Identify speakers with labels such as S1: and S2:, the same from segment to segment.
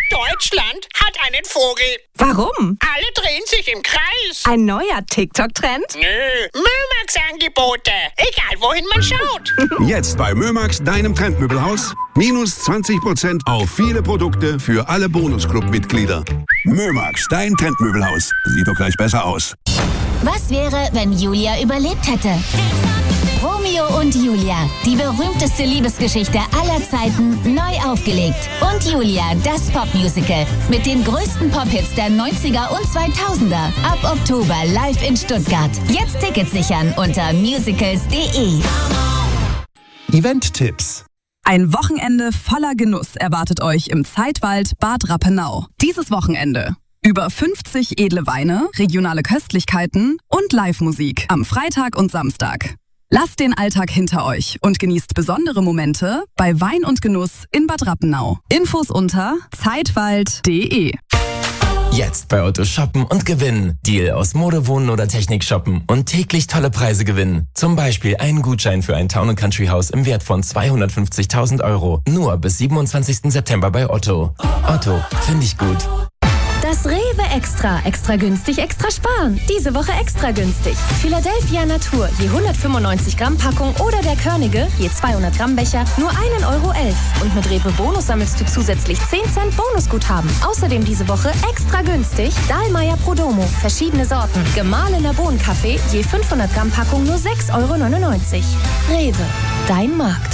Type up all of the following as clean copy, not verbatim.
S1: Deutschland hat einen Vogel.
S2: Warum?
S1: Alle drehen sich im Kreis.
S2: Ein neuer TikTok-Trend?
S1: Nö, Mömax-Angebote. Egal, wohin man schaut.
S3: Jetzt bei Mömax, deinem Trendmöbelhaus. Minus 20% auf viele Produkte für alle Bonusclub-Mitglieder. Mömax, dein Trendmöbelhaus. Sieht doch gleich besser aus.
S4: Was wäre, wenn Julia überlebt hätte? Romeo und Julia, die berühmteste Liebesgeschichte aller Zeiten, neu aufgelegt. Und Julia, das Popmusical mit den größten Pop-Hits der 90er und 2000er. Ab Oktober live in Stuttgart. Jetzt Tickets sichern unter musicals.de.
S5: Event-Tipps.
S6: Ein Wochenende voller Genuss erwartet euch im Zeitwald Bad Rappenau. Dieses Wochenende über 50 edle Weine, regionale Köstlichkeiten und Live-Musik am Freitag und Samstag. Lasst den Alltag hinter euch und genießt besondere Momente bei Wein und Genuss in Bad Rappenau. Infos unter zeitwald.de.
S5: Jetzt bei Otto shoppen und gewinnen. Deal aus Mode, Wohnen oder Technik shoppen und täglich tolle Preise gewinnen. Zum Beispiel einen Gutschein für ein Town & Country Haus im Wert von 250.000 €. Nur bis 27. September bei Otto. Otto, finde ich gut.
S7: Das Rewe Extra. Extra günstig, extra sparen. Diese Woche extra günstig. Philadelphia Natur, je 195 Gramm Packung oder der Körnige, je 200 Gramm Becher, nur 1,11 €. Und mit Rewe Bonus sammelst du zusätzlich 10 Cent Bonusguthaben. Außerdem diese Woche extra günstig Dahlmeier Prodomo, verschiedene Sorten. Gemahlener Bohnenkaffee, je 500 Gramm Packung, nur 6,99 €. Rewe, dein Markt.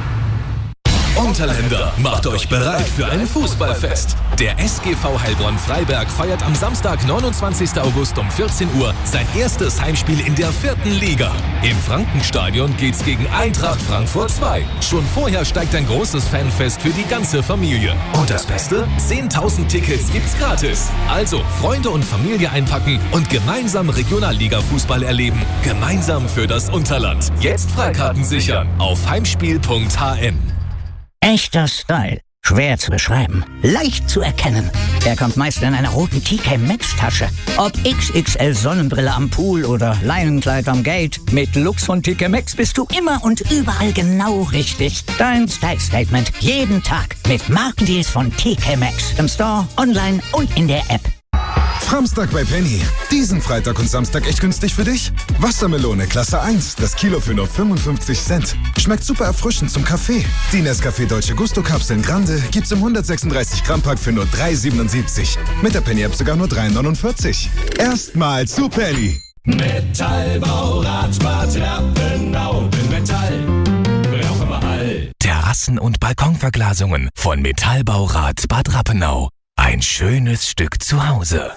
S8: Unterländer, macht euch bereit für ein Fußballfest. Der SGV Heilbronn-Freiberg feiert am Samstag, 29. August um 14 Uhr sein erstes Heimspiel in der 4. Liga. Im Frankenstadion geht's gegen Eintracht Frankfurt 2. Schon vorher steigt ein großes Fanfest für die ganze Familie. Und das Beste? 10.000 Tickets gibt's gratis. Also Freunde und Familie einpacken und gemeinsam Regionalliga-Fußball erleben. Gemeinsam für das Unterland. Jetzt Freikarten sichern auf heimspiel.hn.
S9: Echter Style. Schwer zu beschreiben. Leicht zu erkennen. Er kommt meist in einer roten TK Maxx Tasche. Ob XXL Sonnenbrille am Pool oder Leinenkleid am Gate. Mit Lux von TK Maxx bist du immer und überall genau richtig. Dein Style Statement jeden Tag mit Markendeals von TK Maxx. Im Store, online und in der App.
S10: Samstag bei Penny. Diesen Freitag und Samstag echt günstig für dich? Wassermelone Klasse 1, das Kilo für nur 55 Cent. Schmeckt super erfrischend zum Kaffee. Die Nescafé Dolce Gusto Kapseln Grande gibt's im 136 Gramm Pack für nur 3,77. Mit der Penny App sogar nur 3,49. Erstmal zu Penny.
S11: Metallbaurat Bad Rappenau. Mit Metall brauchen wir all.
S8: Terrassen- und Balkonverglasungen von Metallbaurat Bad Rappenau. Ein schönes Stück zu Hause.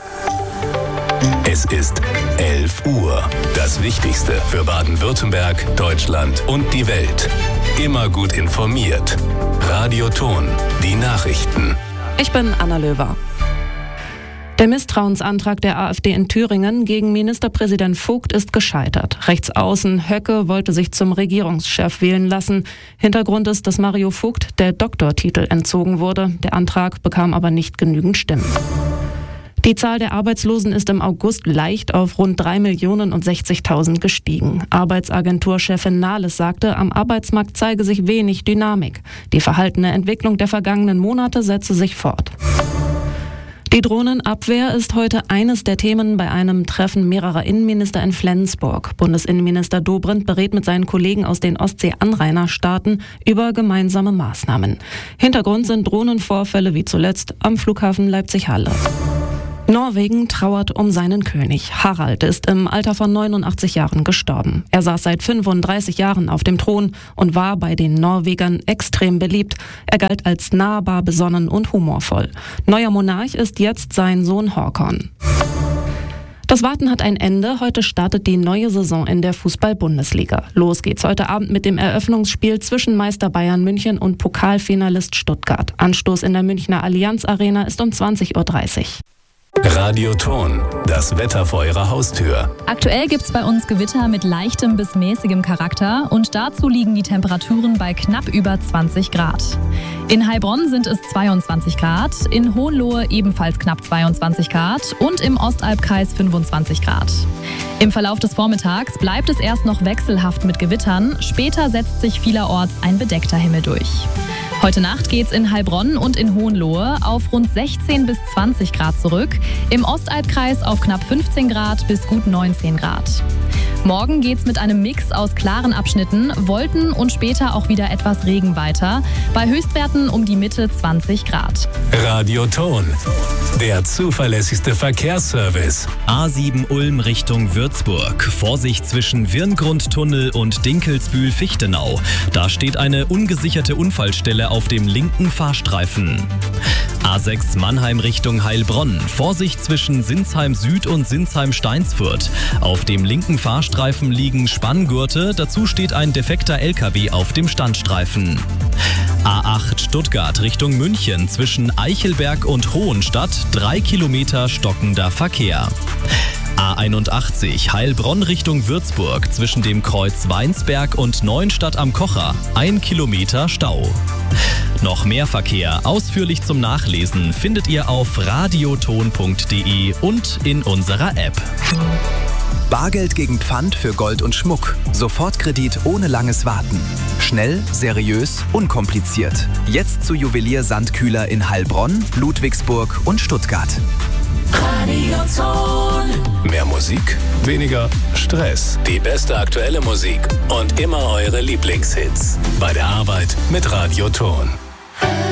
S8: Es ist 11 Uhr. Das Wichtigste für Baden-Württemberg, Deutschland und die Welt. Immer gut informiert. Radio Ton, die Nachrichten.
S12: Ich bin Anna Löwer. Der Misstrauensantrag der AfD in Thüringen gegen Ministerpräsident Vogt ist gescheitert. Rechtsaußen Höcke wollte sich zum Regierungschef wählen lassen. Hintergrund ist, dass Mario Vogt der Doktortitel entzogen wurde. Der Antrag bekam aber nicht genügend Stimmen. Die Zahl der Arbeitslosen ist im August leicht auf rund 3.060.000 gestiegen. Arbeitsagenturchefin Nahles sagte, am Arbeitsmarkt zeige sich wenig Dynamik. Die verhaltene Entwicklung der vergangenen Monate setze sich fort. Die Drohnenabwehr ist heute eines der Themen bei einem Treffen mehrerer Innenminister in Flensburg. Bundesinnenminister Dobrindt berät mit seinen Kollegen aus den Ostsee-Anrainerstaaten über gemeinsame Maßnahmen. Hintergrund sind Drohnenvorfälle wie zuletzt am Flughafen Leipzig-Halle. Norwegen trauert um seinen König. Harald ist im Alter von 89 Jahren gestorben. Er saß seit 35 Jahren auf dem Thron und war bei den Norwegern extrem beliebt. Er galt als nahbar, besonnen und humorvoll. Neuer Monarch ist jetzt sein Sohn Håkon. Das Warten hat ein Ende. Heute startet die neue Saison in der Fußball-Bundesliga. Los geht's heute Abend mit dem Eröffnungsspiel zwischen Meister Bayern München und Pokalfinalist Stuttgart. Anstoß in der Münchner Allianz Arena ist um 20:30 Uhr.
S8: Radio Ton, das Wetter vor Ihrer Haustür.
S13: Aktuell gibt's bei uns Gewitter mit leichtem bis mäßigem Charakter und dazu liegen die Temperaturen bei knapp über 20 Grad. In Heilbronn sind es 22 Grad, in Hohenlohe ebenfalls knapp 22 Grad und im Ostalbkreis 25 Grad. Im Verlauf des Vormittags bleibt es erst noch wechselhaft mit Gewittern, später setzt sich vielerorts ein bedeckter Himmel durch. Heute Nacht geht's in Heilbronn und in Hohenlohe auf rund 16 bis 20 Grad zurück. Im Ostalbkreis auf knapp 15 Grad bis gut 19 Grad. Morgen geht's mit einem Mix aus klaren Abschnitten, Wolken und später auch wieder etwas Regen weiter. Bei Höchstwerten um die Mitte 20 Grad.
S8: Radioton, der zuverlässigste Verkehrsservice.
S14: A7 Ulm Richtung Würzburg. Vorsicht zwischen Wirngrundtunnel und Dinkelsbühl-Fichtenau. Da steht eine ungesicherte Unfallstelle auf dem linken Fahrstreifen. A6 Mannheim Richtung Heilbronn. Vorsicht zwischen Sinsheim Süd und Sinsheim Steinsfurt. Auf dem linken Fahrstreifen liegen Spanngurte. Dazu steht ein defekter LKW auf dem Standstreifen. A8 Stuttgart Richtung München. Zwischen Eichelberg und Hohenstadt 3 Kilometer stockender Verkehr. A81 Heilbronn Richtung Würzburg. Zwischen dem Kreuz Weinsberg und Neuenstadt am Kocher 1 Kilometer Stau. Noch mehr Verkehr ausführlich zum Nachlesen findet ihr auf radioton.de und in unserer App.
S15: Bargeld gegen Pfand für Gold und Schmuck. Sofortkredit ohne langes Warten. Schnell, seriös, unkompliziert. Jetzt zu Juwelier Sandkühler in Heilbronn, Ludwigsburg und Stuttgart.
S8: Radioton. Mehr Musik, weniger Stress. Die beste aktuelle Musik und immer eure Lieblingshits. Bei der Arbeit mit Radioton.